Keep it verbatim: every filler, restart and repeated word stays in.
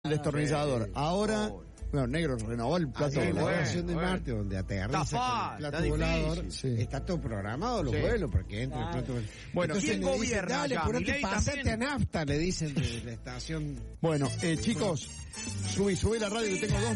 el destornillador. Ahora, bueno, Negro renovó el plato en la volador. estación de bueno. Marte, donde aterriza Está con fa- el plato está volador, difícil. Sí. está todo programado los Sí. vuelos, porque entra Claro. el plato volador. Bueno, Entonces ¿quién le dicen, gobierna dale, allá? apurate, Milei pasate también. a nafta, le dicen de la estación. Bueno, eh, chicos, subí, subí la radio que tengo dos